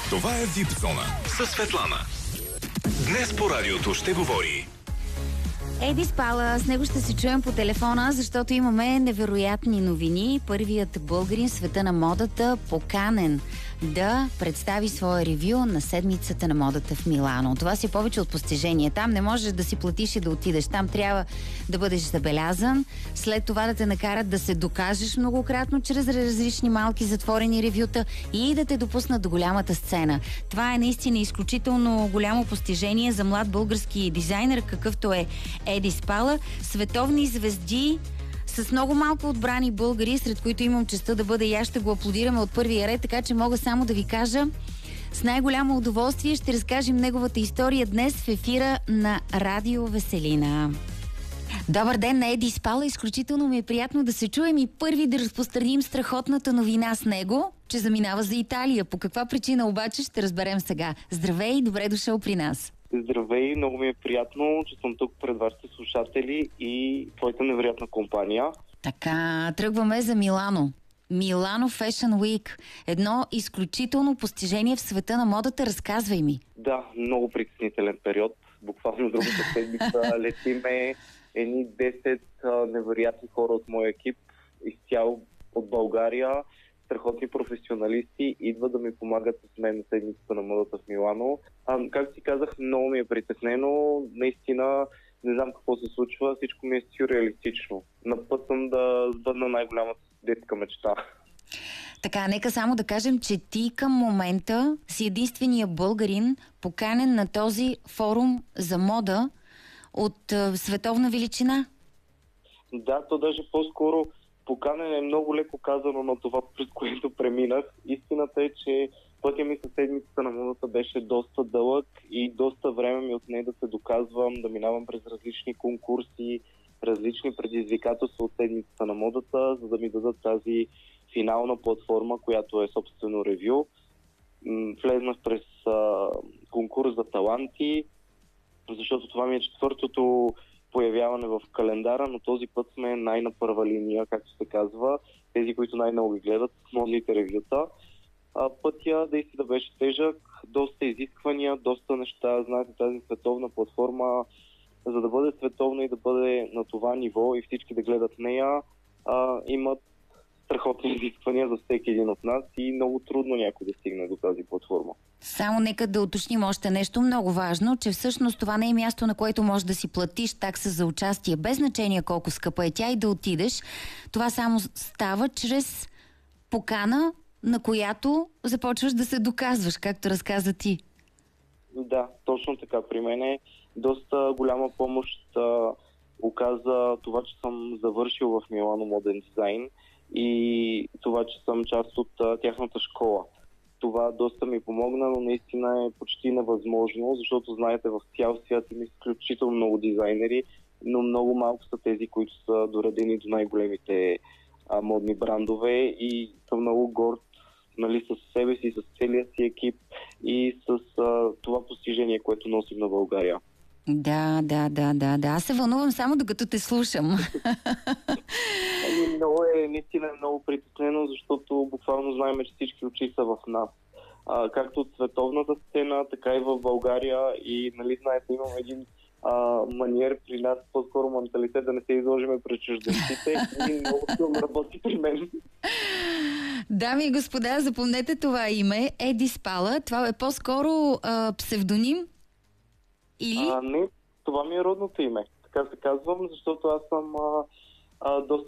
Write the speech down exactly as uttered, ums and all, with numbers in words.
Това е Випзона със Светлана. Днес по радиото ще говори Еди Спала, с него ще се чуем по телефона, защото имаме невероятни новини. Първият българин в света на модата поканен да представи своя ревю на седмицата на модата в Милано. Това си повече от постижение. Там не можеш да си платиш и да отидеш. Там трябва да бъдеш забелязан, след това да те накарат да се докажеш многократно чрез различни малки затворени ревюта и да те допуснат до голямата сцена. Това е наистина изключително голямо постижение за млад български дизайнер, какъвто е Еди Спала. Световни звезди с много малко отбрани българи, сред които имам честта да бъда и аз, ще го аплодираме от първия ред, така че мога само да ви кажа, с най-голямо удоволствие ще разкажем неговата история днес в ефира на Радио Веселина. Добър ден на Еди Спала, изключително ми е приятно да се чуем и първи да разпространим страхотната новина с него, че заминава за Италия. По каква причина обаче ще разберем сега. Здравей и добре дошъл при нас. Здравей, много ми е приятно, че съм тук пред вашите слушатели и твоята невероятна компания. Така, тръгваме за Милано. Милано Fashion Week. Едно изключително постижение в света на модата. Разказвай ми. Да, много притеснителен период. Буквално другата седмица летиме едни десет невероятни хора от моя екип, изцяло от България. Страхотни професионалисти идват да ми помагат с мен на седмицата на модата в Милано. А, както си казах, много ми е притеснено. Наистина не знам какво се случва. Всичко ми е сюрреалистично. На път съм да сбъдна най-голямата детска мечта. Така, нека само да кажем, че ти към момента си единствения българин, поканен на този форум за мода от а, световна величина. Да, то даже по-скоро поканен е много леко казано на това, през което преминах. Истината е, че пътя ми със седмицата на модата беше доста дълъг и доста време ми отне да се доказвам, да минавам през различни конкурси, различни предизвикателства от седмицата на модата, за да ми дадат тази финална платформа, която е собствено ревю. Влезнах през а, конкурс за таланти, защото това ми е четвъртото появяване в календара, но този път сме най-на първа линия, както се казва, тези, които най-много ги гледат, модните ревюта. А, пътя наистина да беше тежък, доста изисквания, доста неща. Знаете, тази световна платформа, за да бъде световна и да бъде на това ниво и всички да гледат нея, а, имат страхотни изисквания за всеки един от нас и много трудно някой да стигне до тази платформа. Само нека да уточним още нещо много важно, че всъщност това не е място, на което можеш да си платиш такса за участие, без значение колко скъпа е тя и да отидеш. Това само става чрез покана, на която започваш да се доказваш, както разказа ти. Да, точно така. При мен е доста голяма помощ а, оказа това, че съм завършил в Милано моден дизайн и това, че съм част от а, тяхната школа. Това доста ми помогна, но наистина е почти невъзможно, защото знаете, в цял свят има изключително много дизайнери, но много малко са тези, които са доредени до най-големите а, модни брандове и съм много горд, нали, с себе си, с целия си екип и с а, това постижение, което носим на България. Да, да, да, да, да. Аз се вълнувам само докато те слушам. Ами, много е, наистина е много притеснено, защото буквално знаем, че всички очи са в нас. А, както от световната сцена, така и в България. И, нали, знаете, имам един а, маниер при нас, по-скоро менталитет да не се изложиме пред чужденците и много силно работи при мен. Дами и господа, запомнете това име. Еди Спала. Това е по-скоро а, псевдоним? Или? А, не, това ми е родното име. Така се казвам, защото аз съм а, а, доста